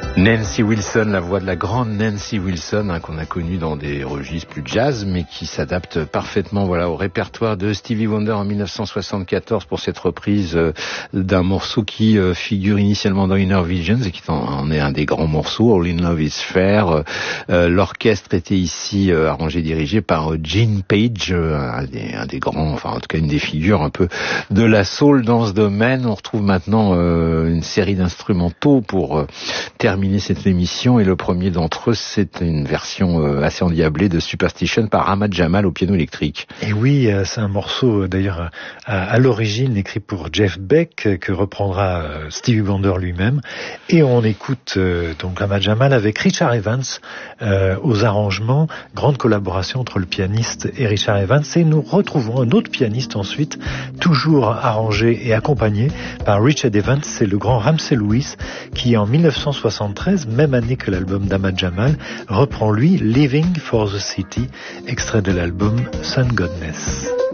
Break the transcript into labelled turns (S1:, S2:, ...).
S1: Nancy Wilson, la voix de la grande Nancy Wilson, qu'on a connue dans des registres plus jazz, mais qui s'adapte parfaitement, au répertoire de Stevie Wonder en 1974 pour cette reprise d'un morceau qui figure initialement dans Inner Visions et qui en est un des grands morceaux, All in Love is Fair. L'orchestre était ici arrangé, dirigé par Gene Page, un des grands, en tout cas une des figures un peu de la soul dans ce domaine. On retrouve maintenant une série d'instrumentaux pour terminer cette émission, et le premier d'entre eux, c'est une version assez endiablée de Superstition par Ahmad Jamal au piano électrique.
S2: Et oui, c'est un morceau d'ailleurs à l'origine écrit pour Jeff Beck, que reprendra Stevie Wonder lui-même, et on écoute donc Ahmad Jamal avec Richard Evans aux arrangements, grande collaboration entre le pianiste et Richard Evans, et nous retrouvons un autre pianiste ensuite, toujours arrangé et accompagné par Richard Evans, c'est le grand Ramsey Lewis, qui en 1973, même année que l'album d'Ahmad Jamal, reprend lui Living for the City, extrait de l'album Sun Godness.